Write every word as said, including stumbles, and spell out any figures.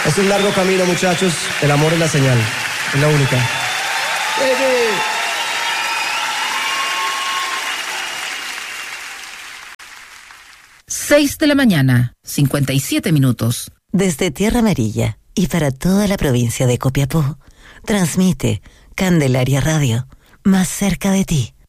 Es un largo camino, muchachos. El amor es la señal. Es la única. Baby. Seis de la mañana, cincuenta y siete minutos. Desde Tierra Amarilla y para toda la provincia de Copiapó, transmite Candelaria Radio, más cerca de ti.